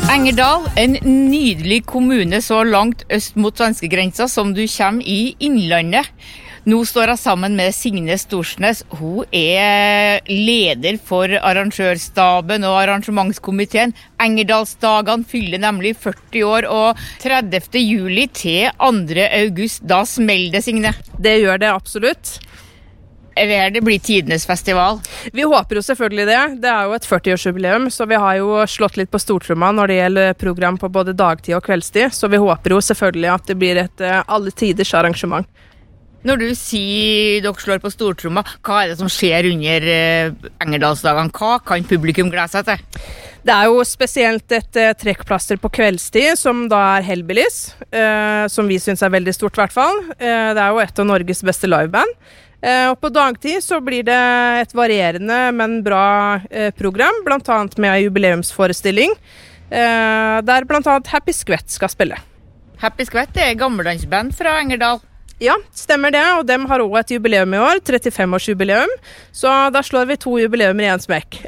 Engerdal, en nydelig kommune så langt øst mot svenskegrensa som du kommer i Innlandet. Nå står jeg sammen med Signe Storsnes. Hun er leder for arrangørstaben og arrangementskomiteen. Engerdalsdagene fyller nemlig 40 år, og 30. juli til 2. august, da smeller det, Signe. Det gjør det absolutt. Det blir tidenes festival. Vi håper jo selvfølgelig det. Det er jo et 40-årsjubileum, så vi har jo slått litt på stortromma når det gjelder program på både dagtid og kveldstid, så vi håper jo selvfølgelig at det blir et alle tiders arrangement. Når du sier dere slår på stortromma, hva er det som skjer under Engerdalsdagene? Hva kan publikum glede seg til? Det er jo spesielt et trekkplaster på kveldstid, som da er Hellbillies, som vi synes er veldig stort i hvert fall. Det er jo et av Norges beste liveband. Og på dagtid så blir det et varierende, men bra program, blant annet med en jubileumsforestilling, der blant annet Happy Skvett skal spille. Happy Skvett er gammeldansband fra Engerdal. Ja, stemmer det, og dem har også et jubileum i år, 35-årsjubileum, så da slår vi 2 jubileumer i en smekk.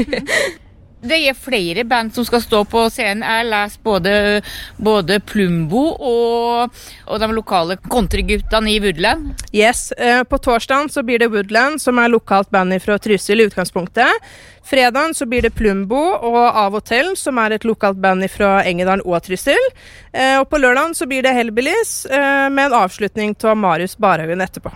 Det er flere band som skal stå på scenen. Jeg leser både Plumbo og de lokale countryguttene i Woodland. Yes, på torsdagen så blir det Woodland, som er lokalt band fra Trysil i utgangspunktet. Fredagen så blir det Plumbo og Av og til, som er et lokalt band fra Engerdal og Trysil. Og på lørdagen så blir det Hellbillies, med en avslutning til Marius Barhaugen etterpå.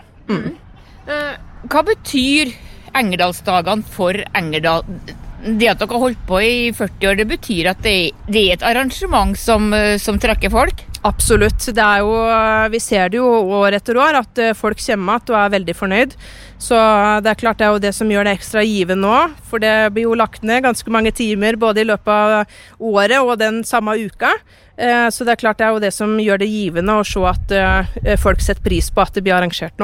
Hva betyr Engerdalsdagene for Engerdal? Det at dere har holdt på i 40 år, det betyr at det er et arrangement som trekker folk? Absolutt. Det er jo, vi ser det jo år etter år at folk kommer at og er veldig fornøyd. Så det er klart det er jo det som gjør det ekstra givende nå, for det blir jo lagt ned ganske mange timer både i løpet av året og den samme uka. Så det er klart det er jo det som gjør det givende å se at folk setter pris på at det blir arrangert nå.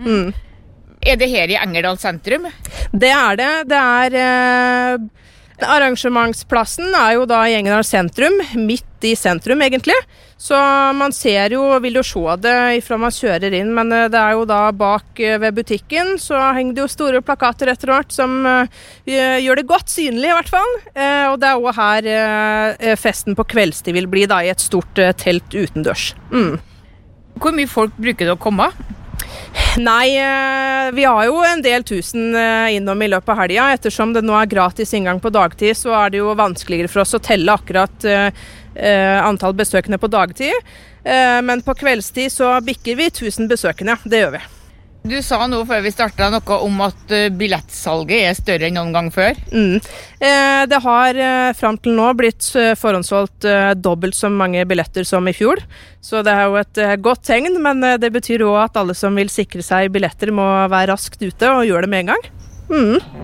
Er det her i Engerdal sentrum? Det er det. Det er arrangementsplassen er jo da i Engerdal sentrum, midt i sentrum egentlig. Så man ser jo, vil jo se det ifra man kjører inn, men det er jo da bak ved butikken, så henger det jo store plakater etter hvert som gjør det godt synlig i hvert fall. Og det er også her festen på kveldstid vil bli da i et stort telt utendørs. Hvor mye folk bruker det å komme? Nei, vi har jo en del tusen innom i løpet av helga. Ettersom det nå er gratis inngang på dagtid, så er det jo vanskeligere for oss å telle akkurat antall besøkende på dagtid. Men på kveldstid så bikker vi 1000 besøkende, det gjør vi. Du sa nå før vi startet noe om at billettsalget er større enn noen gang før. Det har frem til nå blitt forhåndsholdt dobbelt så mange billetter som i fjor. Så det er jo et godt tegn, men det betyr også at alle som vil sikre seg billetter må være raskt ute og gjøre det med en gang.